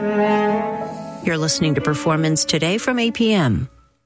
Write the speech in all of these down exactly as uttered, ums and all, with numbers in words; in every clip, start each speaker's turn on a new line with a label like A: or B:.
A: You're listening to Performance Today from A P M.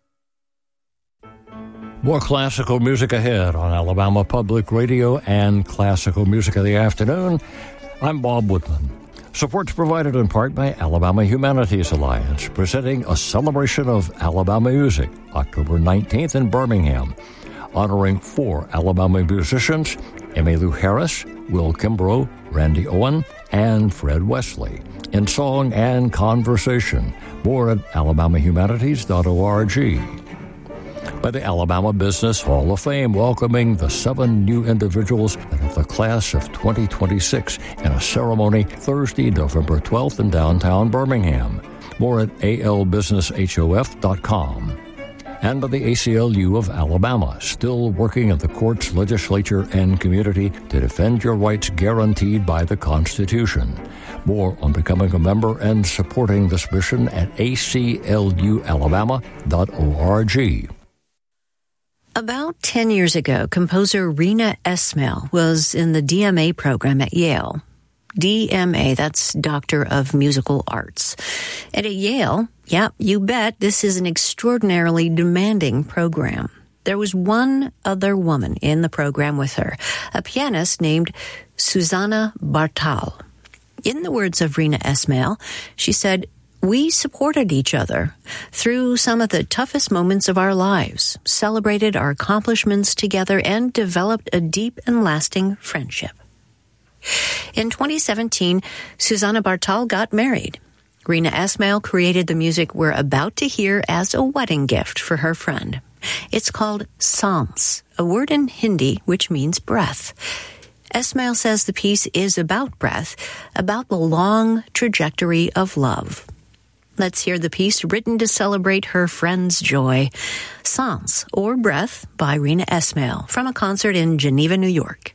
B: More classical music ahead on Alabama Public Radio and Classical Music of the Afternoon. I'm Bob Woodman. Support's provided in part by Alabama Humanities Alliance, presenting a celebration of Alabama music, October nineteenth in Birmingham, honoring four Alabama musicians, Emmylou Harris, Will Kimbrough, Randy Owen, and Fred Wesley, in song and conversation. More at alabama humanities dot org. By the Alabama Business Hall of Fame, welcoming the seven new individuals of the class of twenty twenty-six in a ceremony Thursday, November twelfth in downtown Birmingham. More at a l business hof dot com. And by the A C L U of Alabama, still working in the courts, legislature, and community to defend your rights guaranteed by the Constitution. More on becoming a member and supporting this mission at a c l u alabama dot org.
A: About ten years ago, composer Rena Esmail was in the D M A program at Yale. D M A, that's Doctor of Musical Arts. And at Yale, yeah, you bet, this is an extraordinarily demanding program. There was one other woman in the program with her, a pianist named Susanna Bartal. In the words of Rena Esmail, she said, "We supported each other through some of the toughest moments of our lives, celebrated our accomplishments together, and developed a deep and lasting friendship." In twenty seventeen, Susanna Bartal got married. Rena Esmail created the music we're about to hear as a wedding gift for her friend. It's called Sans, a word in Hindi which means breath. Esmail says the piece is about breath, about the long trajectory of love. Let's hear the piece written to celebrate her friend's joy. Sans, or Breath, by Rena Esmail, from a concert in Geneva, New York.